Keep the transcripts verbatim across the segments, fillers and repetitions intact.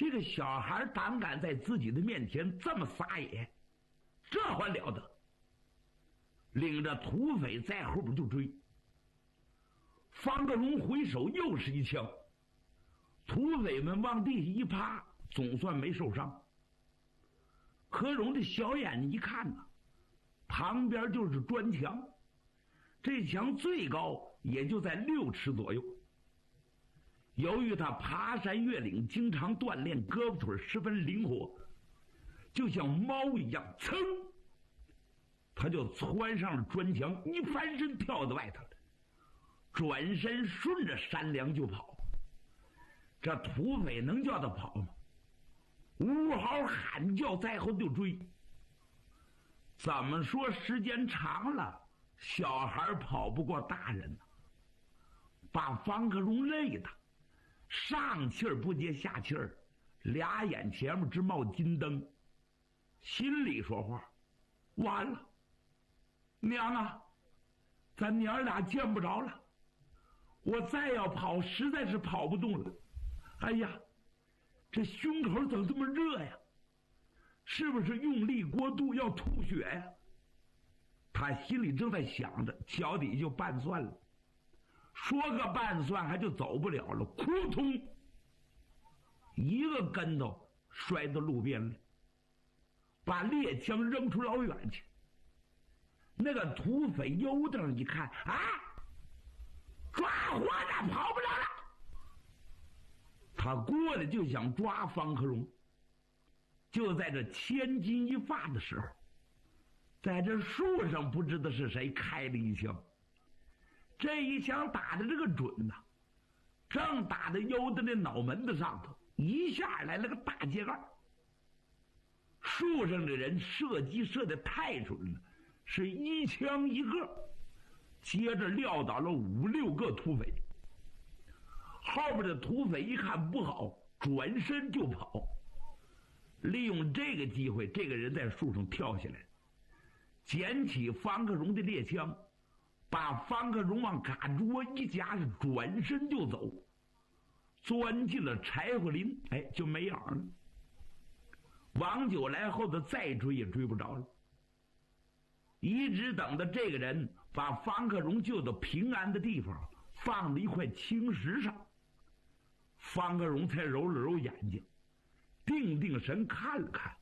这个小孩胆敢在自己的面前这么撒野，这还了得！领着土匪在后边就追。方克荣回手又是一枪，土匪们往地下一趴，总算没受伤。何荣的小眼睛一看呢，旁边就是砖墙，这墙最高也就在六尺左右。由于他爬山越岭，经常锻炼，胳膊腿十分灵活，就像猫一样，噌，他就窜上了砖墙，一翻身跳到外头了，转身顺着山梁就跑。这土匪能叫他跑吗？呜嚎喊叫，在后就追。怎么说时间长了，小孩跑不过大人呢，把方克荣累的上气儿不接下气儿，俩眼前面直冒金灯，心里说话：完了，娘啊，咱娘俩见不着了，我再要跑实在是跑不动了。哎呀，这胸口怎么这么热呀？是不是用力过度要吐血呀？他心里正在想着，脚底就拌蒜了，说个拌蒜还就走不了了，扑通一个跟头摔到路边了，把猎枪扔出老远去。那个土匪悠瞪一看，啊，抓活的跑不了了。他过来就想抓方克荣，就在这千钧一发的时候，在这树上不知道是谁开了一枪。这一枪打的这个准呐、啊，正打在优的那脑门子上头，一下来了个大秸秆。树上的人射击射得太准了，是一枪一个，接着撂倒了五六个土匪。后边的土匪一看不好，转身就跑。利用这个机会，这个人在树上跳下来，捡起方克荣的猎枪，把方克荣往嘎桌一夹，是转身就走，钻进了柴火林，哎，就没影了。王九来后头再追也追不着了，一直等到这个人把方克荣救到平安的地方，放在一块青石上，方克荣才揉了揉眼睛，定定神看了看，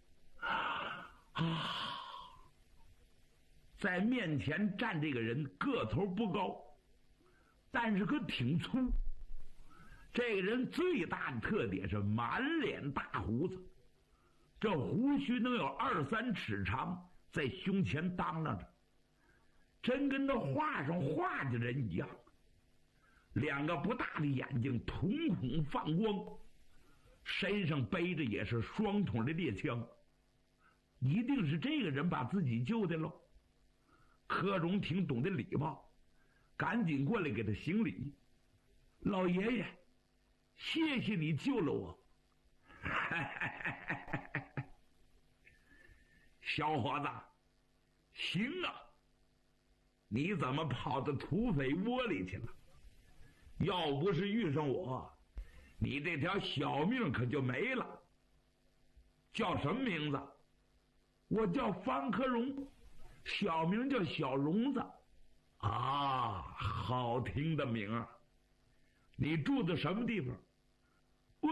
啊，在面前站这个人个头不高，但是可挺粗。这个人最大的特点是满脸大胡子，这胡须能有二三尺长，在胸前当啷着，真跟那画上画的人一样。两个不大的眼睛瞳孔放光，身上背着也是双筒的猎枪，一定是这个人把自己救的喽。柯荣挺懂得礼貌，赶紧过来给他行礼：老爷爷，谢谢你救了我。小伙子，行啊，你怎么跑到土匪窝里去了？要不是遇上我，你这条小命可就没了。叫什么名字？我叫方克荣，小名叫小荣子。啊，好听的名啊！你住的什么地方？我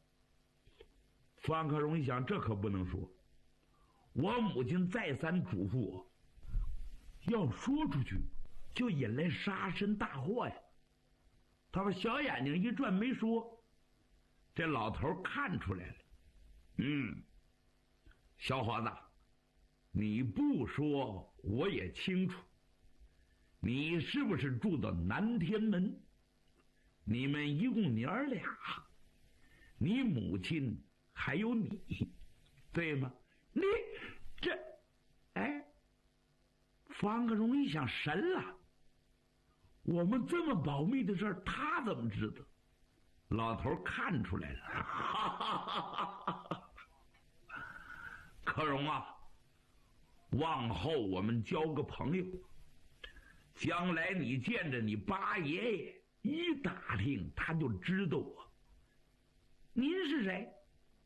方克荣一想，这可不能说，我母亲再三嘱咐我，要说出去就引来杀身大祸呀。他把小眼睛一转没说，这老头看出来了。嗯，小伙子，你不说我也清楚，你是不是住到南天门？你们一共娘儿俩，你母亲还有你，对吗？你这，哎，方克荣一想神了，我们这么保密的事儿，他怎么知道？老头看出来了，哈哈哈哈！克荣啊，往后我们交个朋友，将来你见着你八爷爷一打听，他就知道我。您是谁？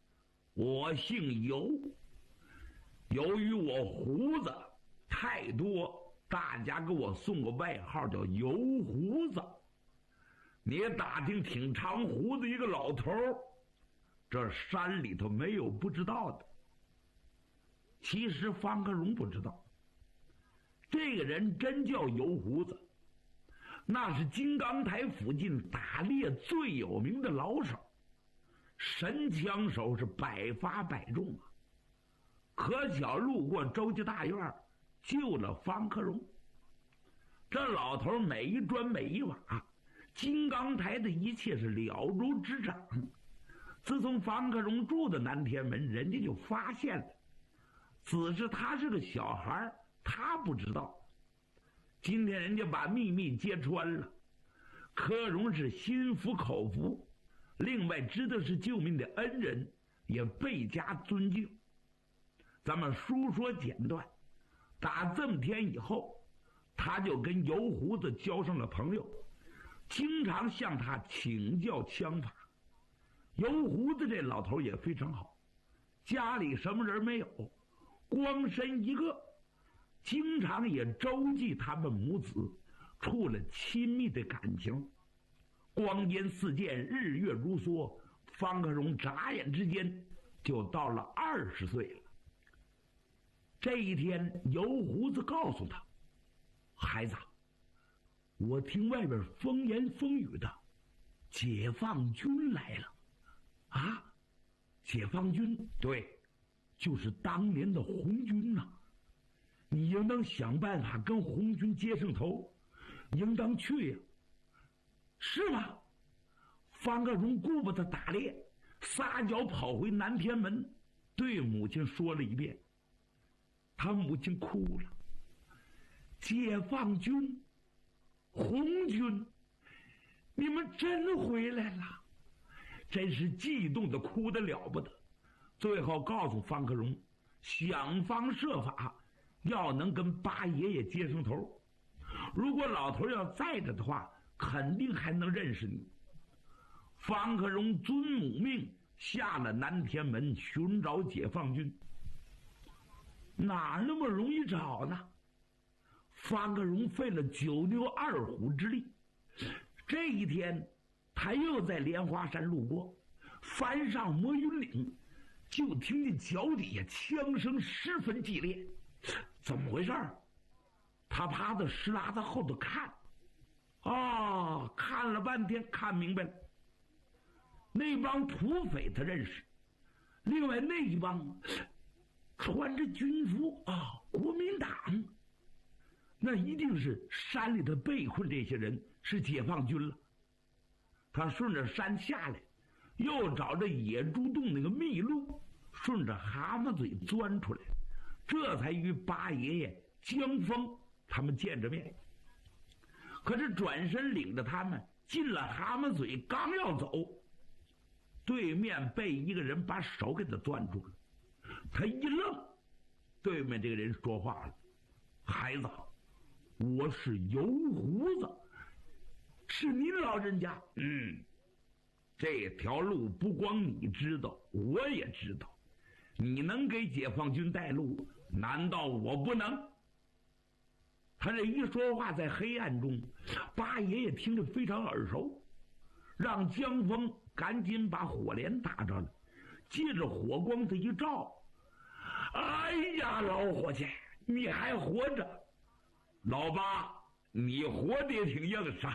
我姓尤，由于我胡子太多，大家给我送个外号叫油胡子。你打听挺长胡子一个老头，这山里头没有不知道的。其实方克荣不知道，这个人真叫油胡子，那是金刚台附近打猎最有名的老手，神枪手是百发百中啊。可巧路过周家大院，救了方克荣。这老头每一砖每一瓦，金刚台的一切是了如指掌。自从方克荣住的南天门，人家就发现了，只是他是个小孩，他不知道。今天人家把秘密揭穿了，柯荣是心服口服，另外知道是救命的恩人，也倍加尊敬。咱们书说简短，打这么天以后，他就跟油胡子交上了朋友，经常向他请教枪法。油胡子这老头也非常好，家里什么人没有，光身一个，经常也周济他们母子，处了亲密的感情。光阴似箭，日月如梭，方克荣眨眼之间就到了二十岁了。这一天，油胡子告诉他：“孩子，我听外边风言风语的，解放军来了。”啊，解放军？对，就是当年的红军呐、啊。你应当想办法跟红军接上头，应当去呀、啊，是吗？方克荣顾不得打猎，撒脚跑回南天门，对母亲说了一遍。他母亲哭了。解放军，红军，你们真回来了！真是激动的哭得了不得。最后告诉方克荣，想方设法要能跟八爷爷接上头，如果老头要在着的话，肯定还能认识你。方克荣遵母命，下了南天门寻找解放军。哪那么容易找呢？方克荣费了九牛二虎之力。这一天，他又在莲花山路过，翻上魔云岭，就听见脚底下枪声十分激烈。怎么回事？他趴在石栏子后头看，哦，看了半天，看明白了。那帮土匪他认识，另外那一帮穿着军服啊、哦，国民党，那一定是山里头被困这些人，是解放军了。他顺着山下来，又找着野猪洞那个密路，顺着蛤蟆嘴钻出来，这才与八爷爷江峰他们见着面。可是转身领着他们进了蛤蟆嘴，刚要走，对面被一个人把手给他攥住了。他一愣，对面这个人说话了：“孩子，我是油胡子，是您老人家。嗯，这条路不光你知道，我也知道。你能给解放军带路，难道我不能？”他这一说话，在黑暗中，八爷爷听着非常耳熟，让江峰赶紧把火镰打着了，借着火光他一照，哎呀，老伙计，你还活着！老八，你活得也挺硬实，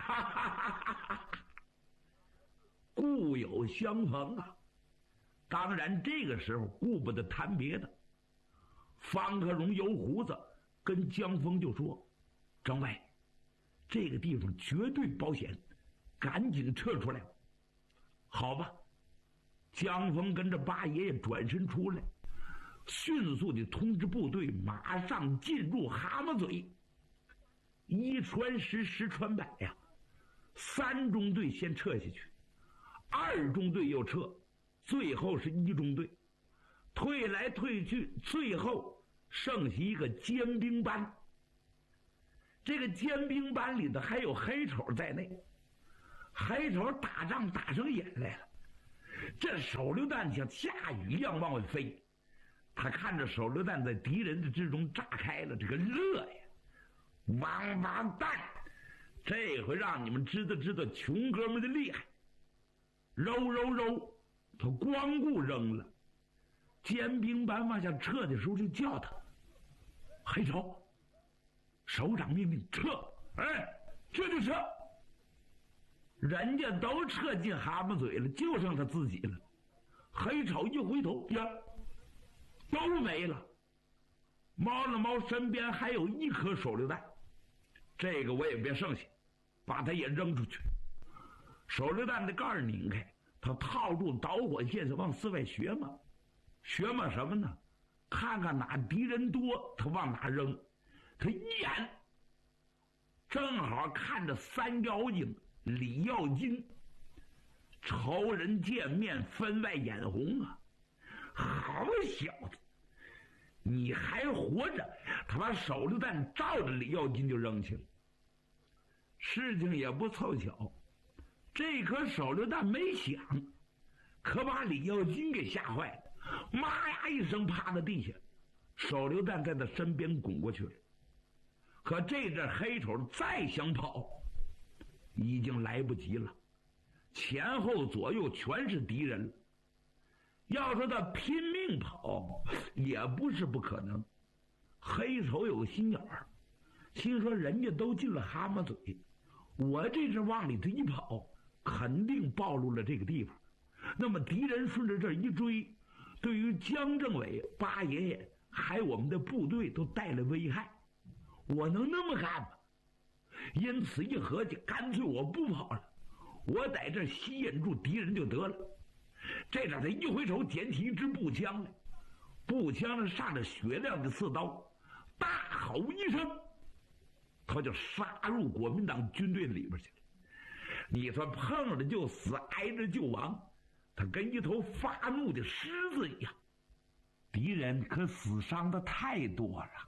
故友相逢啊！当然，这个时候顾不得谈别的，方克荣油胡子跟江峰就说：“政委，这个地方绝对保险，赶紧撤出来。”好吧，江峰跟着八爷爷转身出来，迅速地通知部队马上进入蛤蟆嘴。一传十，十传百呀、啊，三中队先撤下去，二中队又撤，最后是一中队，退来退去，最后剩下一个尖兵班。这个尖兵班里头还有黑丑在内，黑丑打仗打上眼来了， 这手榴弹像下雨一样往外飞。他看着手榴弹在敌人的之中炸开了，这个热呀！王八蛋！这回让你们知道知道穷哥们的厉害。揉揉揉，他光顾扔了。尖兵班往下撤的时候就叫他：“黑手！”首长命令撤！哎，这就撤。人家都撤进蛤蟆嘴了，就剩他自己了。黑丑一回头呀，都没了。猫了猫身边还有一颗手榴弹，这个我也别剩下，把它也扔出去。手榴弹的盖儿拧开，他套住导火线是往四外学嘛，学嘛什么呢？看看哪敌人多，他往哪扔。他一眼正好看着三妖精李耀金，仇人见面分外眼红啊！好小子，你还活着！他把手榴弹照着李耀金就扔去了。事情也不凑巧，这颗手榴弹没响，可把李耀金给吓坏了，妈呀一声趴在地下，手榴弹在他身边滚过去了。可这阵黑丑再想跑，已经来不及了，前后左右全是敌人了。要说他拼命跑，也不是不可能。黑丑有心眼儿，心说人家都进了蛤蟆嘴，我这阵往里头一跑，肯定暴露了这个地方。那么敌人顺着这一追，对于江政委、八爷爷还有我们的部队都带来危害。我能那么干吗？因此一合计，干脆我不跑了，我在这吸引住敌人就得了。这阵他一回手，捡起一支步枪来，步枪上上着雪亮的刺刀，大吼一声，他就杀入国民党军队里边去了。你说碰着就死，挨着就亡，他跟一头发怒的狮子一样。敌人可死伤的太多了。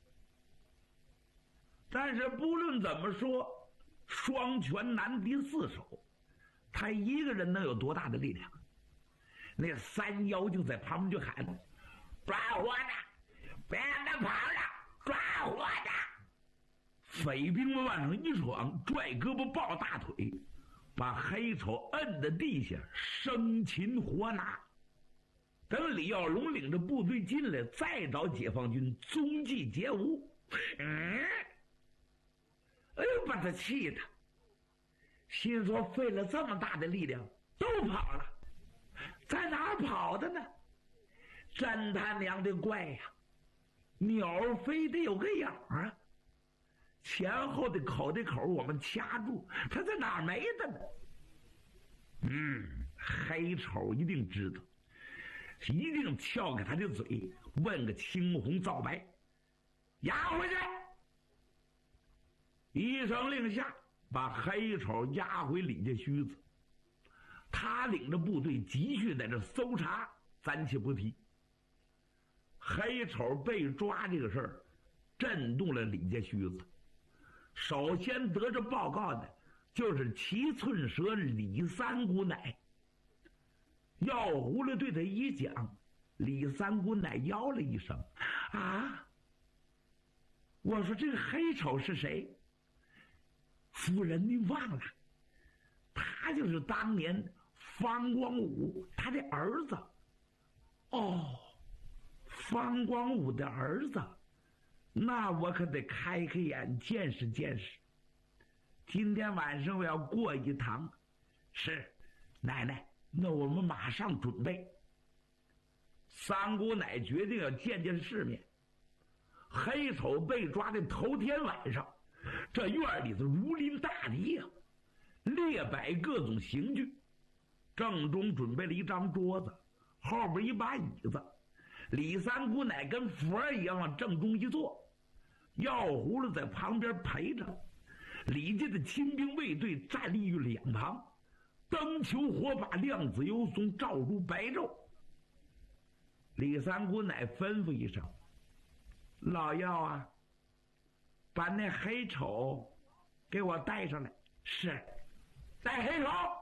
但是不论怎么说，双拳难敌四手，他一个人能有多大的力量？那三妖精在旁边就喊：“抓活的，别让他跑了，抓活的！”匪兵们往上一闯，拽胳膊抱大腿，把黑丑摁在地下，生擒活拿。等李耀龙领着部队进来，再找解放军，踪迹皆无。嗯，哎呦，把他气的，心说费了这么大的力量都跑了，在哪儿跑的呢？真他娘的怪呀！鸟飞得有个影啊，前后的口的口我们掐住，他在哪儿没的呢？嗯，黑丑一定知道，一定撬开他的嘴，问个青红皂白，押回去。一声令下，把黑丑押回李家须子。他领着部队继续在这搜查，暂且不提。黑丑被抓这个事儿，震动了李家须子。首先得着报告的，就是七寸蛇李三姑奶。药葫芦对他一讲，李三姑奶吆了一声：“啊！”我说：“这个黑丑是谁？”夫人，您忘了，他就是当年方光武他的儿子。哦，方光武的儿子，那我可得开开眼，见识见识。今天晚上我要过一趟。是，奶奶，那我们马上准备。三姑奶决定要见见世面。黑丑被抓的头天晚上，这院里头如临大敌呀、啊，列摆各种刑具，正中准备了一张桌子，后边一把椅子，李三姑奶跟佛一样往正中一坐，药葫芦在旁边陪着，李家的亲兵卫队站立于两旁，灯球火把亮紫油松，照如白昼。李三姑奶吩咐一声：“老药啊，把那黑丑给我带上来。”是，带黑丑。